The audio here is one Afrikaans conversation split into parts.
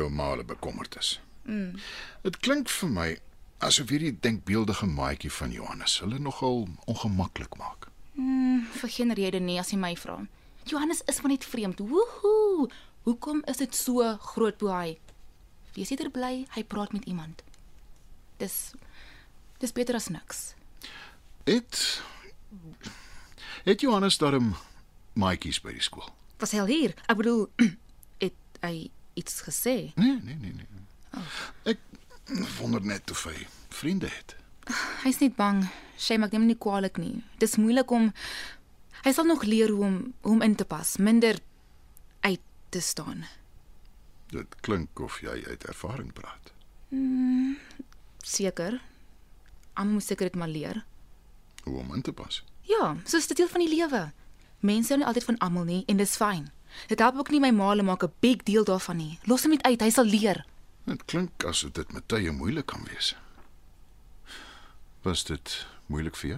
jou ma bekommerd is. Dit klink vir my asof hierdie denkbeeldige maatjie van Johannes hulle nogal ongemaklik maak. Vir geen rede nie as jy my vra. Johannes is van net vreemd. Woehoe! Hoekom is dit so groot boei? Wees eerder bly hy praat met iemand. Dis beter as niks. Het Johannes daarom maatjies by die skool? Was hy al hier? Ek bedoel, het hy iets gesê? Nee. Ek wonder net of hy vriende het. Hy's net bang. Shame, ek neem nie kwaadlik nie. Dis moeilik om hy sal nog leer hoe om in te pas, minder uit te staan. Dit klink of jy uit ervaring praat. Seker. Almal moet seker dit maar leer. Hoe om in te pas. Ja, soos dit deel van die lewe. Mense hou nie altyd van almal nie en dis fyn. Dit help ook nie my ma maak 'n big deal daarvan nie. Los hom net uit, hy sal leer. Dit klink asof dit met tye moeilik kan wees. Was dit moeilik vir jou?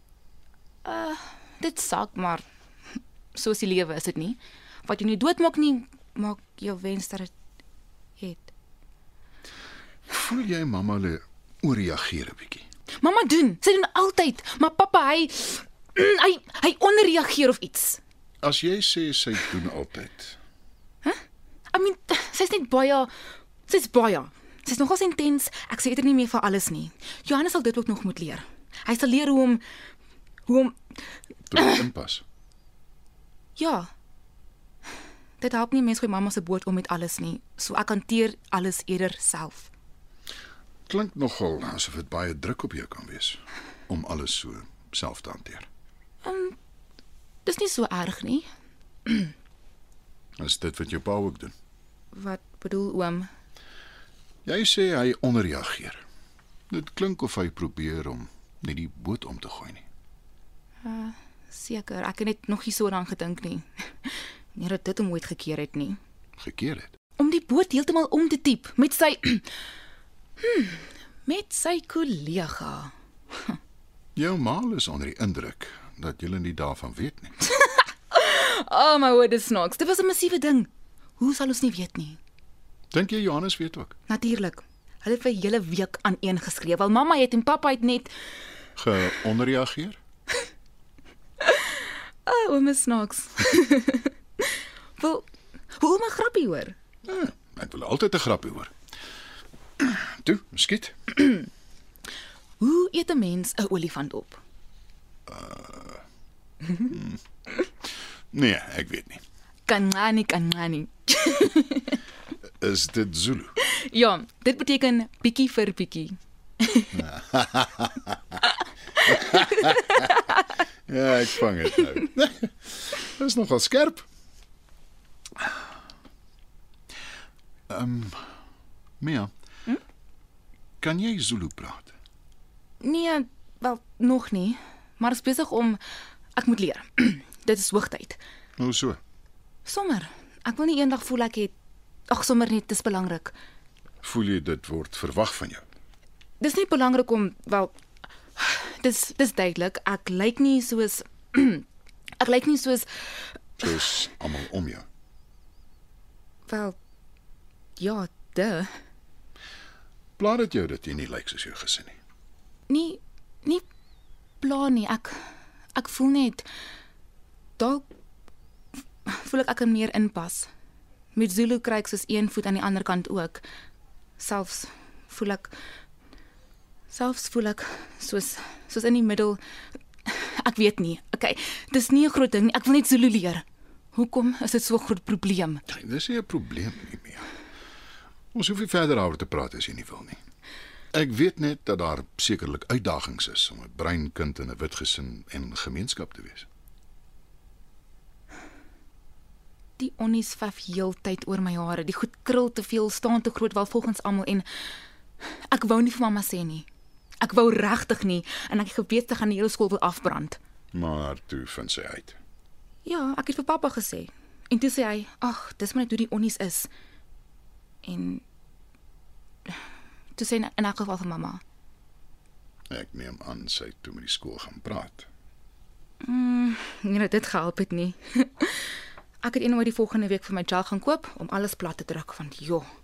Dit sak, maar soos die lewe is dit nie. Wat jy nie doodmaak nie, maak jou wens dat dit het. Voel jy mamma hulle ooreageer 'n bietjie? Mamma doen, sy doen altyd, maar pappa hy onderreageer of iets. As jy sê sy doen altyd. I mean, sy's baie. Sy's nogals intens. Ek sê dit nie meer vir alles nie. Johannes sal dit ook nog moet leer. Hy sal leer hoe om Toe inpas. Ja. Dit help nie mens gooi mamma se boot om met alles nie. So ek hanteer alles eerder self. Klink nogal asof dit baie druk op jou kan wees om alles so self te hanteer. Dis nie so erg nie. Is dit wat jou pa ook doen? Wat bedoel oom? Jy sê hy onderreageer. Dit klink of hy probeer om net die boot om te gooi nie. Seker, ek het net nog nie so daaraan gedink nie. Nie dat dit hom ooit gekeer het nie. Gekeer het. Om die boot heeltemal om te diep met sy met sy kollega. Jou ma is onder die indruk dat jy nie daarvan weet nie. Oh my word, dis snaaks. Dit was 'n massiewe ding. Hoe sal ons nie weet nie? Dink jy Johannes weet ook? Natuurlik. Hulle het vir 'n hele week aan geskreeu. Wel mamma het en pappa het net Geonderreageer? oom is snaaks. Wel, hoe 'n grappie hoor. Ja, ek wil altyd 'n grappie hoor. Toe, skiet. Hoe eet 'n mens 'n olifant op? Nee, ek weet nie. Kancani. Is dit Zulu? Ja, dit beteken bietjie vir bietjie. Ja, ek vang dit nou. Dit is nogal skerp. Mia, kan jy Zulu praat? Nee, wel nog nie, maar ek is besig om ek moet leer. Dit is hoogtyd. Hoe so? Sommer. Ek wil nie eendag voel ek het sommer net dis belangrik. Voel jy dit word verwag van jou? Dis nie belangrik om wel dis duidelik. Ek lyk nie soos Soos almal om jou. wel ja, Pla dit jou dat jy nie lyk soos jou gesin nie? Nie plan nie. Ek voel net dalk voel ek kan meer inpas. Met Zulu kry ek soos een voet aan die ander kant ook. Selfs voel ek soos in die middel. Ek weet nie. Okay, dis nie 'n groot ding nie. Ek wil net Zulu leer. Hoekom is dit so 'n groot probleem? Nee, dis nie 'n probleem nie meer. Ons hoef nie verder daaroor te praat as jy nie wil nie. Ek weet net dat daar sekerlik uitdagings is om 'n bruin kind in 'n wit gesin en gemeenskap te wees. Die onnies vaf heeltyd oor my hare. Die goed krul te veel, staan te groot wel volgens almal en ek wou nie vir mamma sê nie. Ek wou regtig nie en ek het geweet te gaan die hele skool wil afbrand. Maar toe vind sy uit. Ja, ek het vir pappa gesê. En toe sê hy, "Ag, dis maar net hoe die onnies is." En toe sê hy in elk geval vir mamma. Ek neem aan sy het toe met die skool gaan praat. Nee, dit gehelp het nie. Ek het eendag die volgende week vir my gel gaan koop om alles plat te druk want joh,